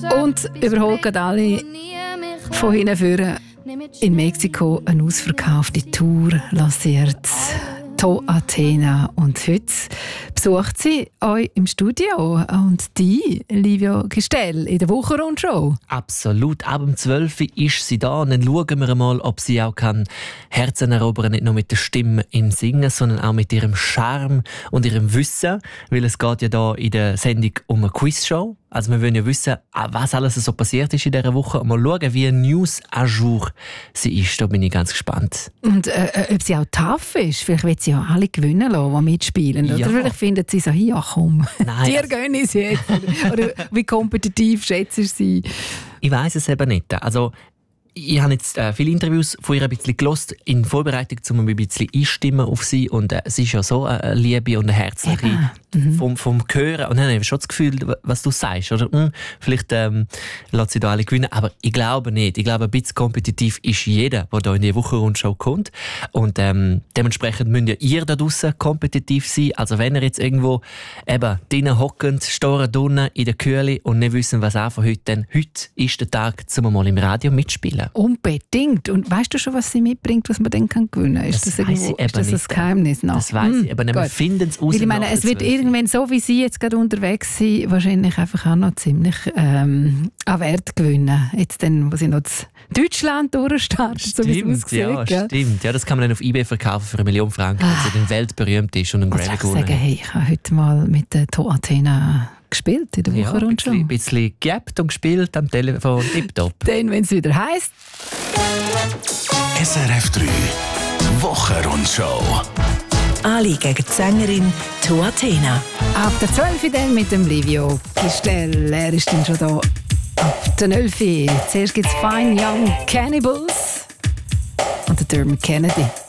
Und überholt gerade alle von hinten führen. In Mexiko eine ausverkaufte Tour lanciert. To Athena. Und heute besucht sie euch im Studio. Und die, Livio Gistel, in der Wochenrundschau. Absolut. Ab um 12 Uhr ist sie da. Und dann schauen wir mal, ob sie auch Herzen erobern, nicht nur mit der Stimme im Singen, sondern auch mit ihrem Charme und ihrem Wissen. Weil es geht ja da in der Sendung um eine Quizshow. Also wir wollen ja wissen, was alles so passiert ist in dieser Woche. Und mal schauen, wie News à jour sie ist. Da bin ich ganz gespannt. Und ob sie auch tough ist. Vielleicht wird sie ja alle gewinnen lassen, die mitspielen. Ja. Oder vielleicht findet sie so, ja komm, Nein, dir gönne ich es jetzt. Oder wie kompetitiv schätzt du sie? Ich weiss es eben nicht. Also, ich habe jetzt viele Interviews von ihr ein bisschen gehört, in Vorbereitung, um ein bisschen einstimmen auf sie. Und sie ist ja so eine liebe und eine herzliche vom Hören. Und dann habe ich schon das Gefühl, was du sagst. Oder? Vielleicht lässt sie da alle gewinnen. Aber ich glaube nicht. Ich glaube, ein bisschen kompetitiv ist jeder, der hier in die Wochenrundschau kommt. Und dementsprechend müsst ja ihr da draussen kompetitiv sein. Also wenn ihr jetzt irgendwo eben drinnen hockend, storen drinnen in der Kühle und nicht wissen, was auch von heute, dann heute ist der Tag, um mal im Radio mitspielen. Unbedingt. Und weißt du schon, was sie mitbringt, was man dann gewinnen kann? Ist das ein Geheimnis noch? Das weiss ich, aber wir finden es raus. Ich meine, es wird irgendwann, so wie sie jetzt gerade unterwegs sind, wahrscheinlich einfach auch noch ziemlich an Wert gewinnen. Jetzt dann, wo sie noch zu Deutschland durchstartet, so wie es aussieht. Ja, stimmt. Ja, das kann man dann auf eBay verkaufen für 1 Million Franken, wenn sie dann weltberühmt ist und einen Grammy gewonnen hat. Hey, ich habe heute mal mit der To Athena gespielt in der Wochenrundschau. Ein bisschen geappt und gespielt am Telefon, tipptopp. Dann, wenn es wieder heisst. SRF 3 Wochenrundschau. Ali gegen die Sängerin To Athena. Ab der 12 Uhr dann mit dem Livio Gistel. Er ist dann schon da. Ab der 11 Uhr. Zuerst gibt es Fine Young Cannibals und der Dermot Kennedy.